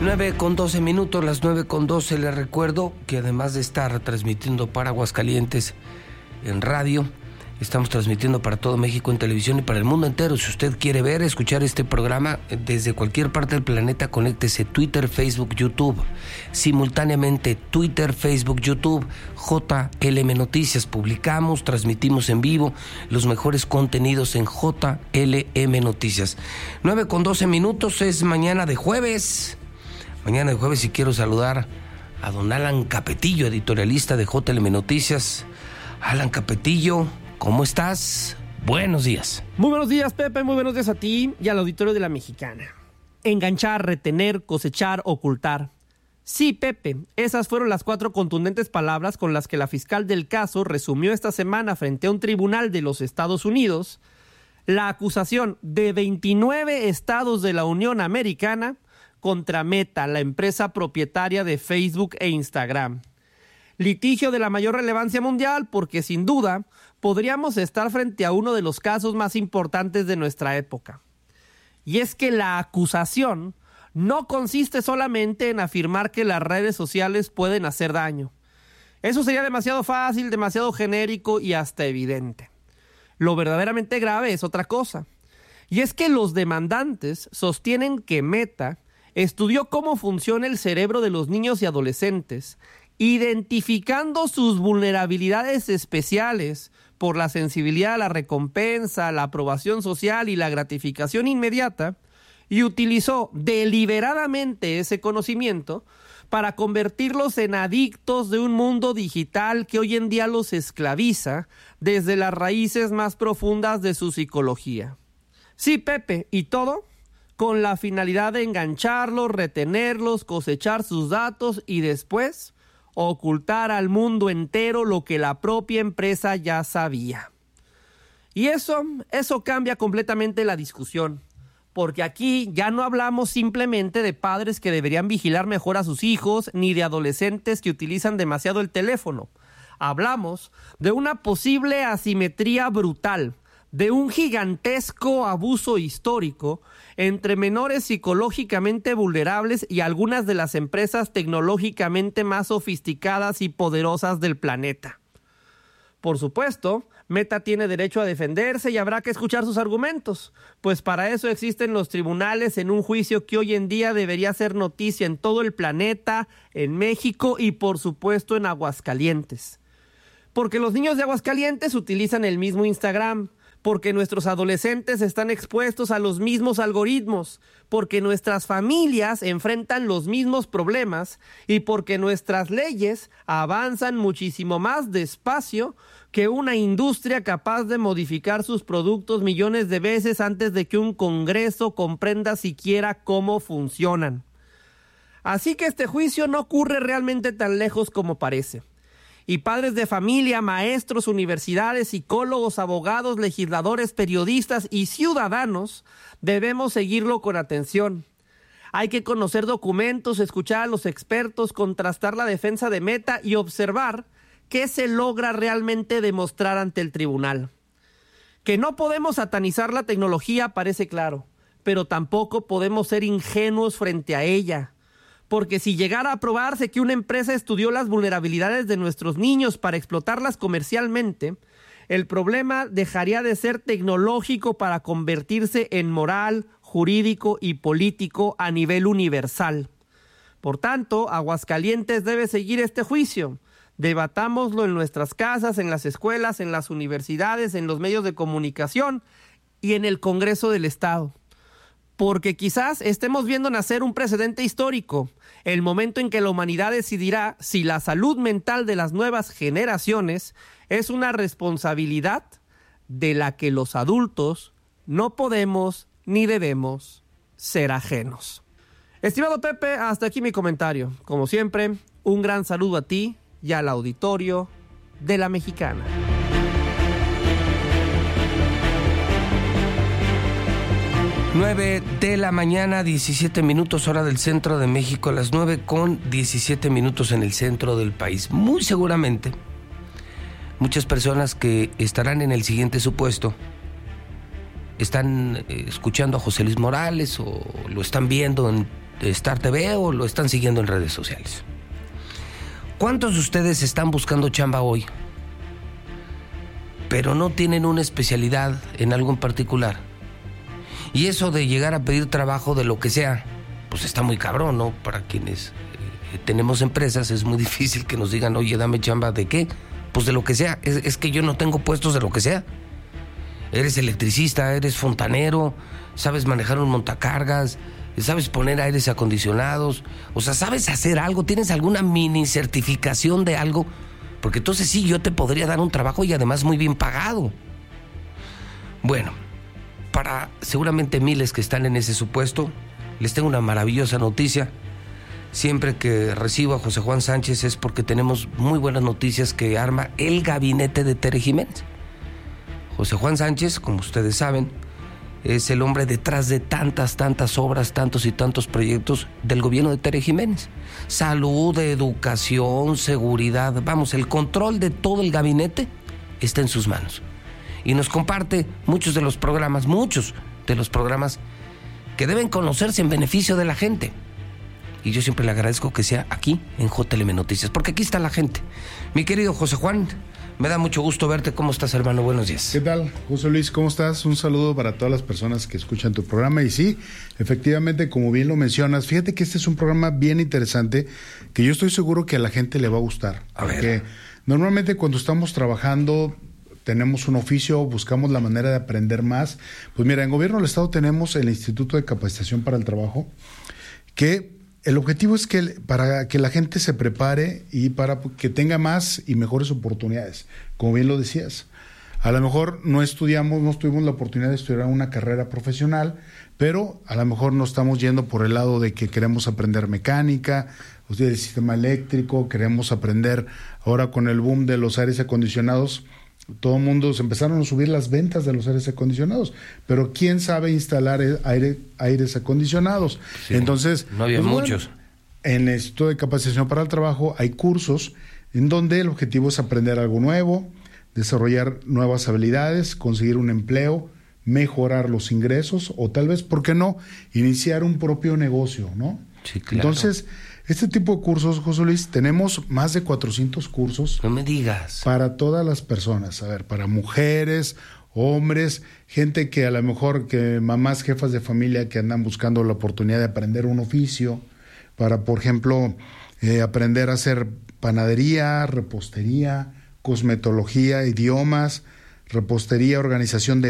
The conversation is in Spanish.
9:12, las 9:12. Les recuerdo que además de estar transmitiendo para Aguascalientes en radio, estamos transmitiendo para todo México en televisión y para el mundo entero. Si usted quiere ver, escuchar este programa desde cualquier parte del planeta, conéctese Twitter, Facebook, YouTube. Simultáneamente Twitter, Facebook, YouTube, JLM Noticias. Publicamos, transmitimos en vivo los mejores contenidos en JLM Noticias. 9:12, es mañana de jueves. Mañana de jueves, y quiero saludar a don Alan Capetillo, editorialista de JLM Noticias. Alan Capetillo, ¿cómo estás? Buenos días. Muy buenos días, Pepe. Muy buenos días a ti y al auditorio de La Mexicana. Enganchar, retener, cosechar, ocultar. Sí, Pepe, esas fueron las 4 contundentes palabras con las que la fiscal del caso resumió esta semana frente a un tribunal de los Estados Unidos la acusación de 29 estados de la Unión Americana contra Meta, la empresa propietaria de Facebook e Instagram. Litigio de la mayor relevancia mundial porque, sin duda, podríamos estar frente a uno de los casos más importantes de nuestra época. Y es que la acusación no consiste solamente en afirmar que las redes sociales pueden hacer daño. Eso sería demasiado fácil, demasiado genérico y hasta evidente. Lo verdaderamente grave es otra cosa. Y es que los demandantes sostienen que Meta estudió cómo funciona el cerebro de los niños y adolescentes, identificando sus vulnerabilidades especiales por la sensibilidad a la recompensa, la aprobación social y la gratificación inmediata, y utilizó deliberadamente ese conocimiento para convertirlos en adictos de un mundo digital que hoy en día los esclaviza desde las raíces más profundas de su psicología. Sí, Pepe, ¿y todo? Con la finalidad de engancharlos, retenerlos, cosechar sus datos y después ocultar al mundo entero lo que la propia empresa ya sabía. Y eso cambia completamente la discusión, porque aquí ya no hablamos simplemente de padres que deberían vigilar mejor a sus hijos, ni de adolescentes que utilizan demasiado el teléfono. Hablamos de una posible asimetría brutal, de un gigantesco abuso histórico entre menores psicológicamente vulnerables y algunas de las empresas tecnológicamente más sofisticadas y poderosas del planeta. Por supuesto, Meta tiene derecho a defenderse y habrá que escuchar sus argumentos, pues para eso existen los tribunales en un juicio que hoy en día debería ser noticia en todo el planeta, en México y por supuesto en Aguascalientes. Porque los niños de Aguascalientes utilizan el mismo Instagram, porque nuestros adolescentes están expuestos a los mismos algoritmos, porque nuestras familias enfrentan los mismos problemas y porque nuestras leyes avanzan muchísimo más despacio que una industria capaz de modificar sus productos millones de veces antes de que un Congreso comprenda siquiera cómo funcionan. Así que este juicio no ocurre realmente tan lejos como parece. Y padres de familia, maestros, universidades, psicólogos, abogados, legisladores, periodistas y ciudadanos debemos seguirlo con atención. Hay que conocer documentos, escuchar a los expertos, contrastar la defensa de Meta y observar qué se logra realmente demostrar ante el tribunal. Que no podemos satanizar la tecnología parece claro, pero tampoco podemos ser ingenuos frente a ella. Porque si llegara a probarse que una empresa estudió las vulnerabilidades de nuestros niños para explotarlas comercialmente, el problema dejaría de ser tecnológico para convertirse en moral, jurídico y político a nivel universal. Por tanto, Aguascalientes debe seguir este juicio. Debatámoslo en nuestras casas, en las escuelas, en las universidades, en los medios de comunicación y en el Congreso del Estado. Porque quizás estemos viendo nacer un precedente histórico, el momento en que la humanidad decidirá si la salud mental de las nuevas generaciones es una responsabilidad de la que los adultos no podemos ni debemos ser ajenos. Estimado Pepe, hasta aquí mi comentario. Como siempre, un gran saludo a ti y al auditorio de La Mexicana. 9:00 17 hora del centro de México, las 9:17 en el centro del país. Muy seguramente, muchas personas que estarán en el siguiente supuesto están escuchando a José Luis Morales o lo están viendo en Star TV o lo están siguiendo en redes sociales. ¿Cuántos de ustedes están buscando chamba hoy, pero no tienen una especialidad en algo en particular? Y eso de llegar a pedir trabajo de lo que sea, pues está muy cabrón, ¿no? Para quienes tenemos empresas es muy difícil que nos digan, oye, dame chamba ¿de qué? Pues de lo que sea. Es que yo no tengo puestos de lo que sea. Eres electricista, eres fontanero, sabes manejar un montacargas, sabes poner aires acondicionados, o sea, sabes hacer algo, tienes alguna mini certificación de algo, porque entonces sí, yo te podría dar un trabajo y además muy bien pagado. Bueno, para seguramente miles que están en ese supuesto, les tengo una maravillosa noticia. Siempre que recibo a José Juan Sánchez es porque tenemos muy buenas noticias que arma el gabinete de Tere Jiménez. José Juan Sánchez, como ustedes saben, es el hombre detrás de tantas obras, tantos y tantos proyectos del gobierno de Tere Jiménez. Salud, educación, seguridad, vamos, el control de todo el gabinete está en sus manos. Y nos comparte muchos de los programas que deben conocerse en beneficio de la gente. Y yo siempre le agradezco que sea aquí en JLM Noticias, porque aquí está la gente. Mi querido José Juan, me da mucho gusto verte. ¿Cómo estás, hermano? Buenos días. ¿Qué tal, José Luis? ¿Cómo estás? Un saludo para todas las personas que escuchan tu programa. Y sí, efectivamente, como bien lo mencionas, fíjate que este es un programa bien interesante que yo estoy seguro que a la gente le va a gustar. Porque normalmente cuando estamos trabajando, tenemos un oficio, buscamos la manera de aprender más. Pues mira, en Gobierno del Estado tenemos el Instituto de Capacitación para el Trabajo, que el objetivo es que para que la gente se prepare y para que tenga más y mejores oportunidades, como bien lo decías. A lo mejor no tuvimos la oportunidad de estudiar una carrera profesional, pero a lo mejor no estamos yendo por el lado de que queremos aprender mecánica, o sea, el sistema eléctrico, queremos aprender ahora con el boom de los aires acondicionados. Todo el mundo se empezaron a subir las ventas de los aires acondicionados, pero ¿quién sabe instalar aires acondicionados? Sí, entonces, no había muchos. En el Instituto de Capacitación para el Trabajo hay cursos en donde el objetivo es aprender algo nuevo, desarrollar nuevas habilidades, conseguir un empleo, mejorar los ingresos o tal vez, ¿por qué no?, iniciar un propio negocio, ¿no? Sí, claro. Entonces, este tipo de cursos, José Luis, tenemos más de 400 cursos. No me digas. Para todas las personas, a ver, para mujeres, hombres, gente que a lo mejor, que mamás, jefas de familia que andan buscando la oportunidad de aprender un oficio, para, por ejemplo, aprender a hacer panadería, repostería, cosmetología, idiomas, repostería, organización de